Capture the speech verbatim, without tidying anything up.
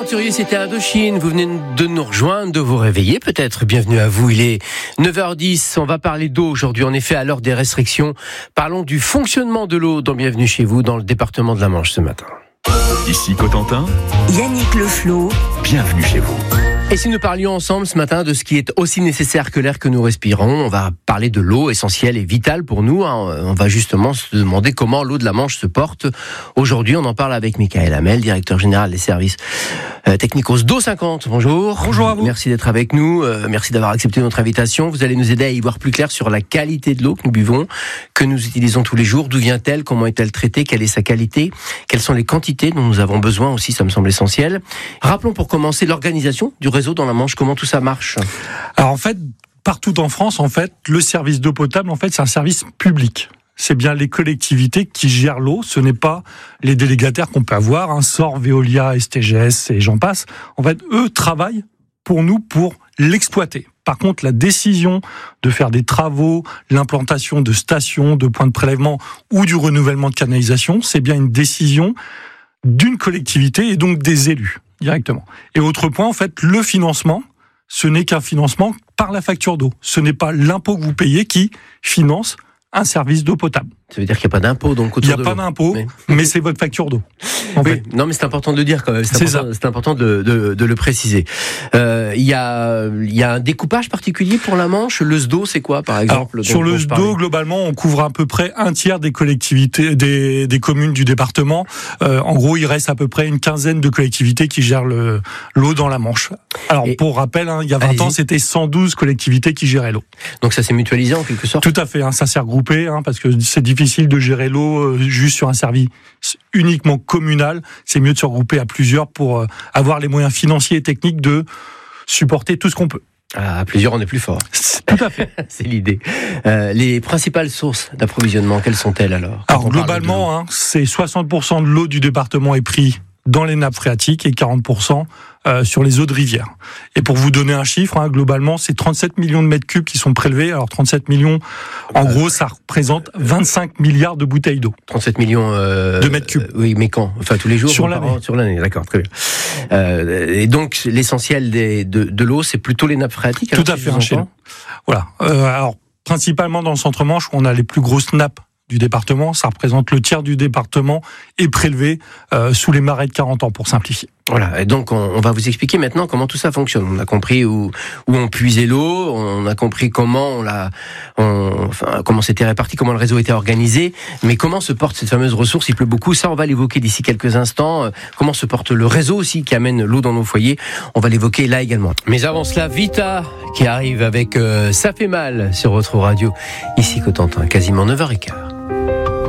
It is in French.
Aventurier, c'était Indochine. Vous venez de nous rejoindre, de vous réveiller peut-être. Bienvenue à vous. Il est neuf heures dix. On va parler d'eau aujourd'hui. En effet, à l'heure des restrictions, parlons du fonctionnement de l'eau dans Bienvenue chez vous, dans le département de la Manche ce matin. Ici Cotentin, Yannick Leflot, bienvenue chez vous. Et si nous parlions ensemble ce matin de ce qui est aussi nécessaire que l'air que nous respirons, on va parler de l'eau, essentielle et vitale pour nous. On va justement se demander comment l'eau de la Manche se porte. Aujourd'hui, on en parle avec Michael Hamel, directeur général des services euh, technicos d'Eau cinquante. Bonjour. Bonjour à vous. Merci d'être avec nous. Euh, merci d'avoir accepté notre invitation. Vous allez nous aider à y voir plus clair sur la qualité de l'eau que nous buvons, que nous utilisons tous les jours. D'où vient-elle? Comment est-elle traitée? Quelle est sa qualité? Quelles sont les quantités dont nous avons besoin aussi? Ça me semble essentiel. Rappelons pour commencer l'organisation du réseau dans la Manche, comment tout ça marche? Alors en fait, partout en France, en fait, le service d'eau potable, en fait, c'est un service public. C'est bien les collectivités qui gèrent l'eau, ce n'est pas les délégataires qu'on peut avoir, hein, S O R, Veolia, S T G S et j'en passe. En fait, eux travaillent pour nous pour l'exploiter. Par contre, la décision de faire des travaux, l'implantation de stations, de points de prélèvement ou du renouvellement de canalisation, c'est bien une décision d'une collectivité et donc des élus. Directement. Et autre point, en fait, le financement, ce n'est qu'un financement par la facture d'eau. Ce n'est pas l'impôt que vous payez qui finance un service d'eau potable. Ça veut dire qu'il n'y a pas d'impôt donc autour de l'eau. Il n'y a pas d'impôt, mais... mais c'est votre facture d'eau. En oui, fait. Non, mais c'est important de le dire quand même. C'est, c'est important, c'est important de, de, de le préciser. Euh, il y a, il y a un découpage particulier pour la Manche. Le S D O, c'est quoi, par exemple? Alors, sur le S D O, globalement, on couvre à peu près un tiers des collectivités, des, des communes du département. Euh, en gros, il reste à peu près une quinzaine de collectivités qui gèrent le, l'eau dans la Manche. Alors, Et pour rappel, hein, il y a vingt allez-y. ans, c'était cent douze collectivités qui géraient l'eau. Donc ça s'est mutualisé en quelque sorte? Tout à fait, hein, ça s'est regroupé, hein, parce que c'est difficile de gérer l'eau euh, juste sur un service uniquement communal. C'est mieux de se regrouper à plusieurs pour euh, avoir les moyens financiers et techniques de supporter tout ce qu'on peut. À plusieurs, on est plus fort. Tout à fait. C'est l'idée. Euh, les principales sources d'approvisionnement, quelles sont-elles alors? Alors globalement, hein, c'est soixante pour cent de l'eau du département est pris dans les nappes phréatiques et quarante pour cent euh, sur les eaux de rivière. Et pour vous donner un chiffre, hein, globalement, c'est trente-sept millions de mètres cubes qui sont prélevés. Alors trente-sept millions, en euh, gros, ça représente vingt-cinq milliards de bouteilles d'eau. trente-sept millions euh, de mètres cubes. Euh, oui, mais quand? Enfin, tous les jours? Sur l'année. Sur l'année, d'accord, très bien. Euh, et donc, l'essentiel des, de, de l'eau, c'est plutôt les nappes phréatiques? Tout à fait, un chez nous. Voilà. Euh, alors, principalement dans le centre-Manche, où on a les plus grosses nappes du département, ça représente le tiers du département est prélevé euh, sous les marais de quarante ans, pour simplifier. Voilà, et donc on, on va vous expliquer maintenant comment tout ça fonctionne. On a compris où, où on puisait l'eau, on a compris comment on l'a, on, enfin comment c'était réparti, comment le réseau était organisé, mais comment se porte cette fameuse ressource? Il pleut beaucoup, ça on va l'évoquer d'ici quelques instants. Euh, comment se porte le réseau aussi qui amène l'eau dans nos foyers? On va l'évoquer là également. Mais avant cela, Vita qui arrive avec euh, Ça fait mal sur votre radio. Ici Cotentin, quasiment neuf heures quinze.